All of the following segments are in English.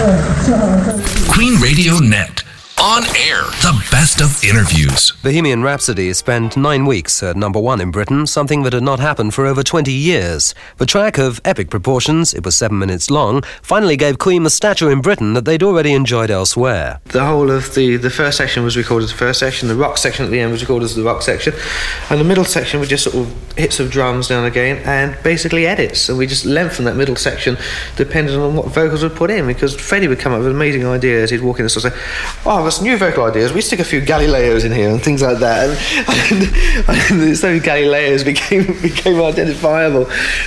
Queen Radio Net. On air, the best of interviews. Bohemian Rhapsody spent 9 weeks at number 1 in Britain, something that had not happened for over 20 years. The track, of epic proportions, it was 7 minutes long, finally gave Queen the stature in Britain that they'd already enjoyed elsewhere. The whole of the first section was recorded as the first section, the rock section at the end was recorded as the rock section, and the middle section was just sort of hits of drums now and again, and basically edits. And we just lengthened that middle section depending on what vocals we'd put in, because Freddie would come up with amazing ideas. He'd walk in and sort of say, "Oh, I've got some new vocal ideas. We stick a few Galileos in here," and things like that. And so Galileos became identifiable.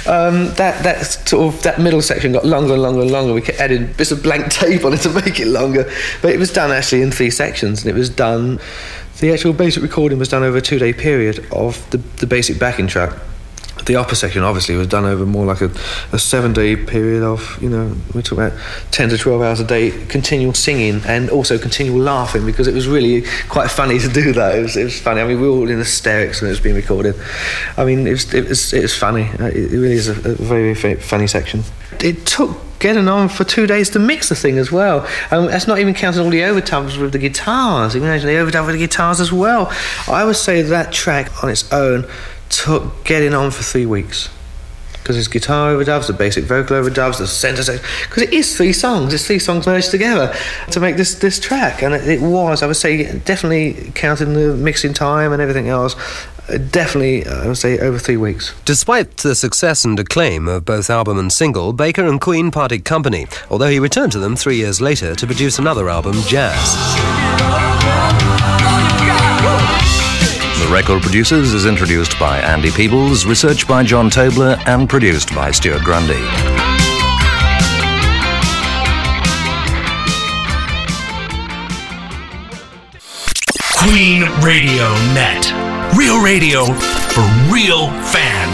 That middle section got longer and longer and longer. We kept adding bits of blank tape on it to make it longer. But it was done actually in 3 sections, and it was done. The actual basic recording was done over a 2-day period of the basic backing track. The upper section obviously was done over more like a 7-day period of, we talk about 10 to 12 hours a day continual singing and also continual laughing, because it was really quite funny to do that. It was funny. I mean, we were all in hysterics when it was being recorded. I mean, it was funny. It really is a very, very funny section. It took getting on for 2 days to mix the thing as well. That's not even counting all the overdubs with the guitars. Imagine the overdub with the guitars as well. I would say that track on its own took getting on for 3 weeks, because there's guitar overdubs, the basic vocal overdubs, the centre section, because it is 3 songs. It's 3 songs merged together to make this track, and it was, I would say, definitely counting the mixing time and everything else, definitely, I would say, over 3 weeks. Despite the success and acclaim of both album and single, Baker and Queen parted company, although he returned to them 3 years later to produce another album, Jazz. The Record Producers is introduced by Andy Peebles, researched by John Tobler, and produced by Stuart Grundy. Queen Radio Net. Real radio for real fans.